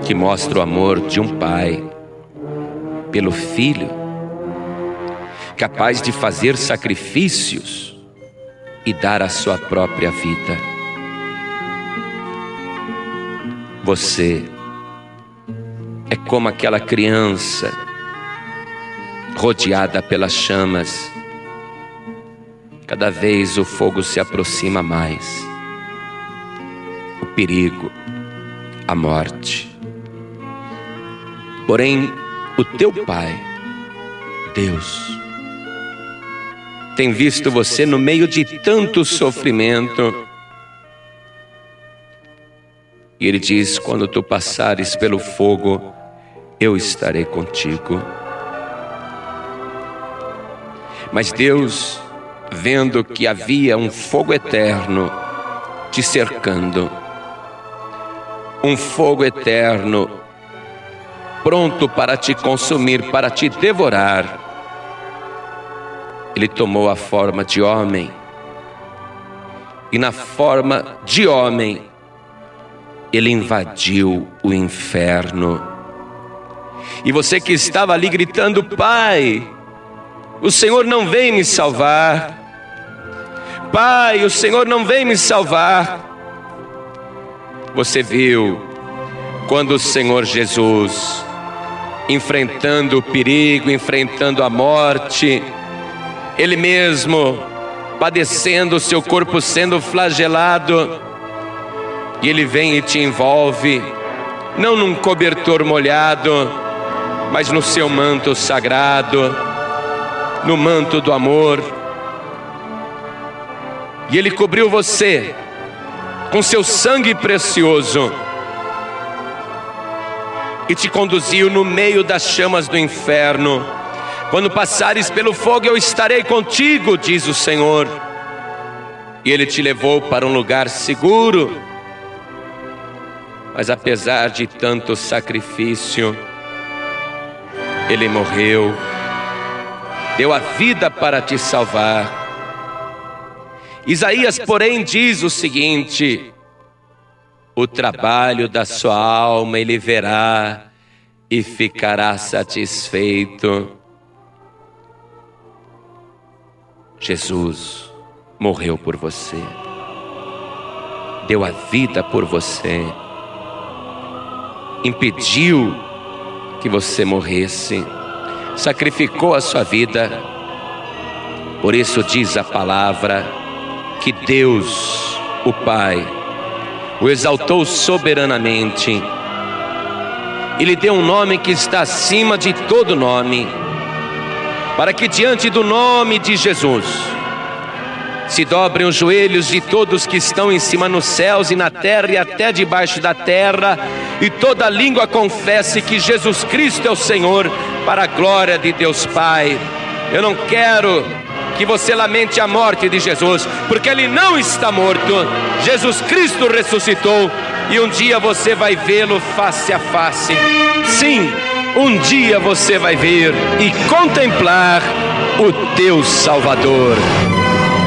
que mostra o amor de um pai pelo filho, capaz de fazer sacrifícios e dar a sua própria vida. Você é como aquela criança rodeada pelas chamas. Cada vez o fogo se aproxima mais. O perigo, a morte. Porém, o teu Pai, Deus, tem visto você no meio de tanto sofrimento. E Ele diz: quando tu passares pelo fogo, eu estarei contigo. Mas Deus, vendo que havia um fogo eterno te cercando, um fogo eterno pronto para te consumir, para te devorar, Ele tomou a forma de homem, e na forma de homem Ele invadiu o inferno. E você que estava ali gritando: Pai, o Senhor não vem me salvar. Pai, o Senhor não vem me salvar. Você viu quando o Senhor Jesus, enfrentando o perigo, enfrentando a morte, Ele mesmo padecendo, o seu corpo sendo flagelado, e Ele vem e te envolve, não num cobertor molhado, mas no seu manto sagrado, no manto do amor. E Ele cobriu você com seu sangue precioso e te conduziu no meio das chamas do inferno. Quando passares pelo fogo, eu estarei contigo, diz o Senhor. E Ele te levou para um lugar seguro. Mas apesar de tanto sacrifício, Ele morreu, deu a vida para te salvar. Isaías, porém, diz o seguinte: o trabalho da sua alma Ele verá e ficará satisfeito. Jesus morreu por você, deu a vida por você, impediu que você morresse, sacrificou a sua vida. Por isso diz a palavra que Deus, o Pai, o exaltou soberanamente e lhe deu um nome que está acima de todo nome, para que diante do nome de Jesus se dobrem os joelhos de todos que estão em cima nos céus e na terra e até debaixo da terra, e toda língua confesse que Jesus Cristo é o Senhor, para a glória de Deus Pai. Eu não quero que você lamente a morte de Jesus, porque Ele não está morto. Jesus Cristo ressuscitou, e um dia você vai vê-lo face a face. Sim, um dia você vai ver e contemplar o teu Salvador.